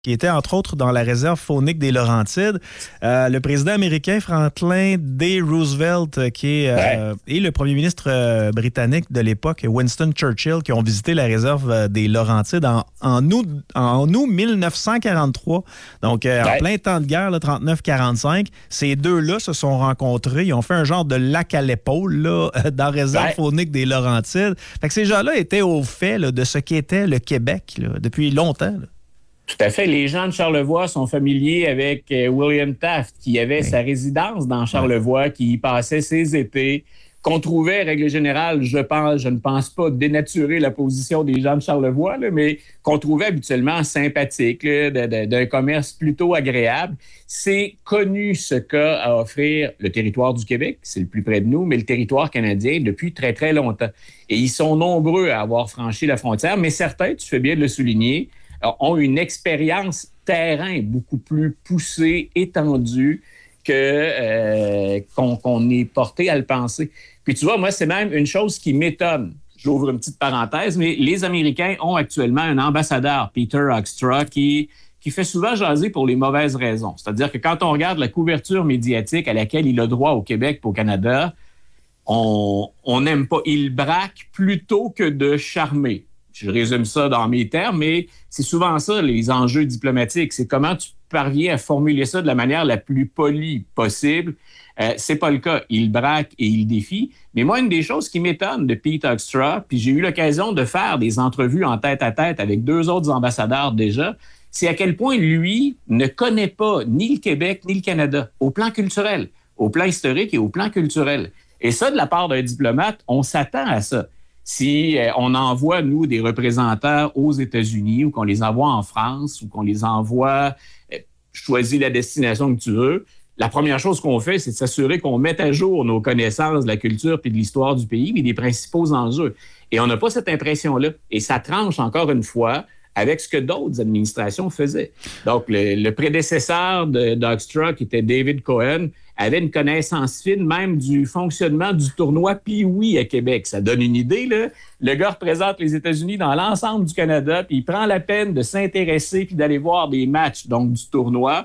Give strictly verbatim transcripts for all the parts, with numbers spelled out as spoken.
qui était entre autres dans la réserve faunique des Laurentides. Euh, le président américain Franklin D. Roosevelt, qui est euh, ouais. et le premier ministre euh, britannique de l'époque, Winston Churchill, qui ont visité la réserve euh, des Laurentides en, en, août, en août mille neuf cent quarante-trois. Donc, euh, ouais. en plein temps de guerre, trente-neuf quarante-cinq. Ces deux-là se sont rencontrés. Ils ont fait un genre de lac à l'épaule là, dans la réserve ouais. faunique des Laurentides. Fait que ces gens-là étaient au fait là, de ce qu'était le Québec là, depuis longtemps. Là. Tout à fait. Les gens de Charlevoix sont familiers avec euh, William Taft, qui avait oui. sa résidence dans Charlevoix, qui y passait ses étés, qu'on trouvait, règle générale, je pense, je ne pense pas dénaturer la position des gens de Charlevoix, là, mais qu'on trouvait habituellement sympathique, là, de, de, d'un commerce plutôt agréable. C'est connu ce qu'a à offrir le territoire du Québec, c'est le plus près de nous, mais le territoire canadien depuis très, très longtemps. Et ils sont nombreux à avoir franchi la frontière, mais certains, tu fais bien de le souligner, ont une expérience terrain beaucoup plus poussée, étendue que, euh, qu'on, qu'on est porté à le penser. Puis tu vois, moi, c'est même une chose qui m'étonne. J'ouvre une petite parenthèse, mais les Américains ont actuellement un ambassadeur, Peter Hoekstra, qui, qui fait souvent jaser pour les mauvaises raisons. C'est-à-dire que quand on regarde la couverture médiatique à laquelle il a droit au Québec et au Canada, on n'aime pas. Il braque plutôt que de charmer. Je résume ça dans mes termes, mais c'est souvent ça, les enjeux diplomatiques. C'est comment tu parviens à formuler ça de la manière la plus polie possible. Euh, c'est pas le cas. Il braque et il défie. Mais moi, une des choses qui m'étonne de Pete Hoekstra, puis j'ai eu l'occasion de faire des entrevues en tête-à-tête avec deux autres ambassadeurs déjà, c'est à quel point lui ne connaît pas ni le Québec ni le Canada, au plan culturel, au plan historique et au plan culturel. Et ça, de la part d'un diplomate, on s'attend à ça. Si euh, on envoie, nous, des représentants aux États-Unis ou qu'on les envoie en France ou qu'on les envoie, euh, choisis la destination que tu veux, la première chose qu'on fait, c'est de s'assurer qu'on mette à jour nos connaissances de la culture puis de l'histoire du pays et des principaux enjeux. Et on n'a pas cette impression-là. Et ça tranche, encore une fois, avec ce que d'autres administrations faisaient. Donc, le, le prédécesseur de Hoekstra, qui était David Cohen, avait une connaissance fine même du fonctionnement du tournoi Pee-Wee à Québec. Ça donne une idée, là. Le gars représente les États-Unis dans l'ensemble du Canada, puis il prend la peine de s'intéresser puis d'aller voir des matchs donc du tournoi.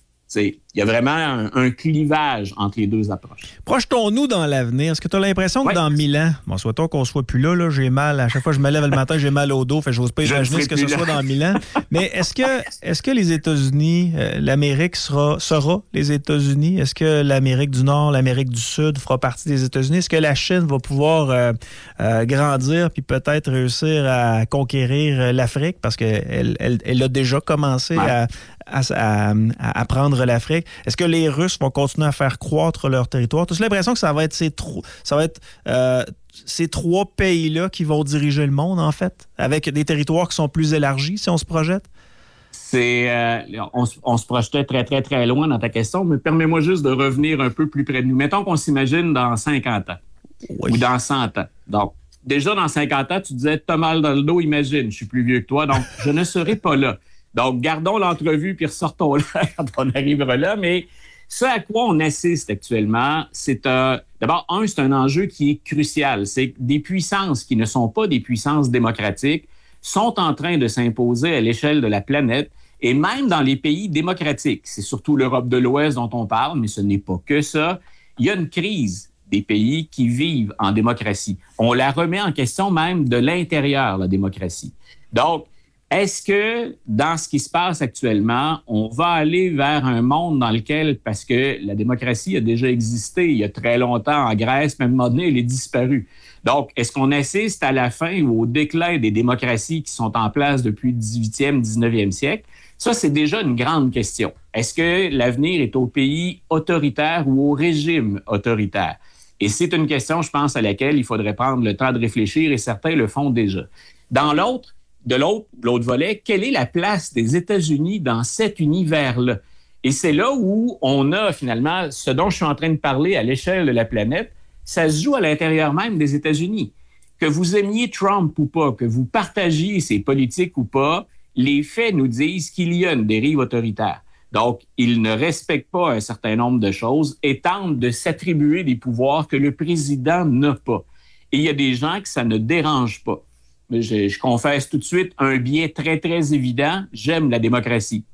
Il y a vraiment un, un clivage entre les deux approches. Projetons-nous dans l'avenir. Est-ce que tu as l'impression que ouais. dans mille ans, bon, souhaitons qu'on ne soit plus là, là, j'ai mal, à chaque fois que je me lève le matin, j'ai mal au dos, fait que j'ose pas imaginer ce que ce là. soit dans mille ans. Mais est-ce que, est-ce que les États-Unis, euh, l'Amérique sera, sera les États-Unis? Est-ce que l'Amérique du Nord, l'Amérique du Sud fera partie des États-Unis? Est-ce que la Chine va pouvoir euh, euh, grandir puis peut-être réussir à conquérir l'Afrique? Parce qu'elle elle, elle a déjà commencé ouais. à À, à, à prendre l'Afrique. Est-ce que les Russes vont continuer à faire croître leur territoire? Tu as l'impression que ça va être ces, tro- ça va être, euh, ces trois pays-là qui vont diriger le monde, en fait, avec des territoires qui sont plus élargis, si on se projette? C'est, euh, on, on se projetait très, très, très loin dans ta question, mais permets-moi juste de revenir un peu plus près de nous. Mettons qu'on s'imagine dans cinquante ans oui. ou dans cent ans. Donc, déjà dans cinquante ans, tu disais « t'as mal dans le dos, imagine, je suis plus vieux que toi, donc je ne serai pas là ». Donc, gardons l'entrevue puis ressortons là quand on arrivera là. Mais ce à quoi on assiste actuellement, c'est un... D'abord, un, c'est un enjeu qui est crucial. C'est que des puissances qui ne sont pas des puissances démocratiques sont en train de s'imposer à l'échelle de la planète et même dans les pays démocratiques. C'est surtout l'Europe de l'Ouest dont on parle, mais ce n'est pas que ça. Il y a une crise des pays qui vivent en démocratie. On la remet en question même de l'intérieur, la démocratie. Donc, est-ce que, dans ce qui se passe actuellement, on va aller vers un monde dans lequel, parce que la démocratie a déjà existé il y a très longtemps en Grèce, même à un moment donné, elle est disparue. Donc, est-ce qu'on assiste à la fin ou au déclin des démocraties qui sont en place depuis le dix-huitième, dix-neuvième siècle? Ça, c'est déjà une grande question. Est-ce que l'avenir est au pays autoritaire ou au régime autoritaire? Et c'est une question, je pense, à laquelle il faudrait prendre le temps de réfléchir et certains le font déjà. Dans l'autre, De l'autre, l'autre volet, quelle est la place des États-Unis dans cet univers-là? Et c'est là où on a finalement ce dont je suis en train de parler à l'échelle de la planète, ça se joue à l'intérieur même des États-Unis. Que vous aimiez Trump ou pas, que vous partagiez ses politiques ou pas, les faits nous disent qu'il y a une dérive autoritaire. Donc, il ne respecte pas un certain nombre de choses et tente de s'attribuer des pouvoirs que le président n'a pas. Et il y a des gens que ça ne dérange pas. je, je confesse tout de suite un biais très, très évident. J'aime la démocratie.